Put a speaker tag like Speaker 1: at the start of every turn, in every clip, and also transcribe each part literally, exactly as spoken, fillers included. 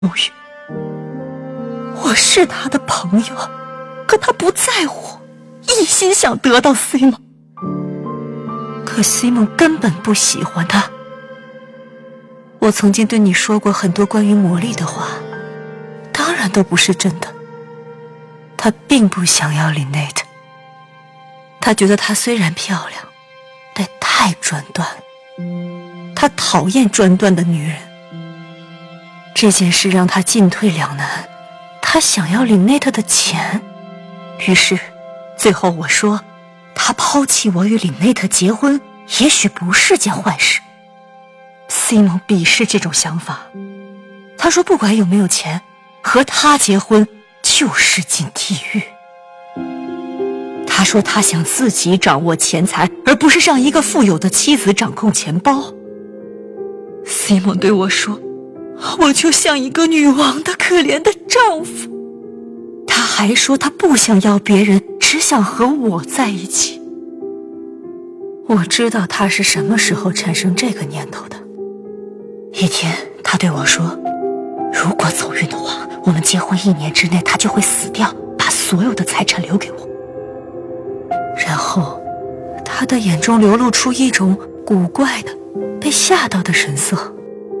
Speaker 1: 母语。我是他的朋友，可他不在乎，一心想得到 Simon。 可 Simon 根本不喜欢他。我曾经对你说过很多关于魔力的话，当然都不是真的。他并不想要 Lynette， 他觉得她虽然漂亮，但太专断了。他讨厌专断的女人。这件事让他进退两难，他想要 Lynette 的钱。于是最后我说，他抛弃我与 Lynette 结婚也许不是件坏事。 Simon 鄙视这种想法，他说不管有没有钱，和他结婚就是进地狱。他说他想自己掌握钱财，而不是让一个富有的妻子掌控钱包。 Simon 对我说，我就像一个女王的可怜的丈夫。他还说他不想要别人，只想和我在一起。我知道他是什么时候产生这个念头的。一天他对我说，如果走运的话，我们结婚一年之内他就会死掉，把所有的财产留给我。然后他的眼中流露出一种古怪的被吓到的神色。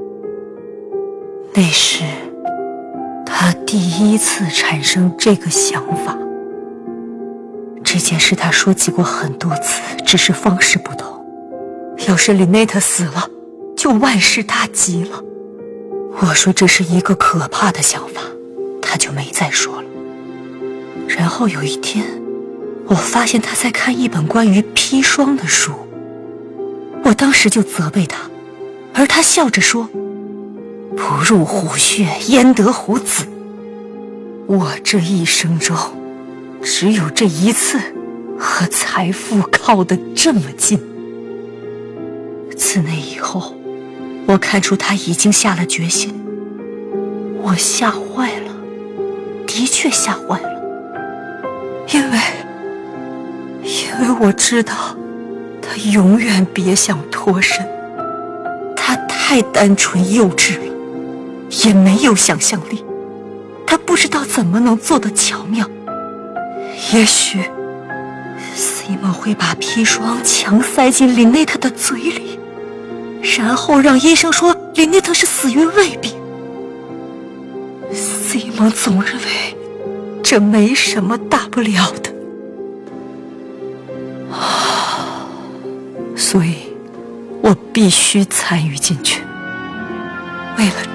Speaker 1: 那是他第一次产生这个想法。这件事他说起过很多次，只是方式不同。要是 Lynette 死了，就万事大吉了。我说这是一个可怕的想法，他就没再说了。然后有一天，我发现他在看一本关于砒霜的书。我当时就责备他，而他笑着说，不入虎穴，焉得虎子。我这一生中只有这一次和财富靠得这么近。自那以后，我看出他已经下了决心。我吓坏了，的确吓坏了，因为因为我知道他永远别想脱身。他太单纯幼稚了，也没有想象力，他不知道怎么能做得巧妙。也许 Simon 会把砒霜强塞进 Lynette 的嘴里，然后让医生说 Lynette 是死于胃病。Simon 总认为这没什么大不了的，所以我必须参与进去。为了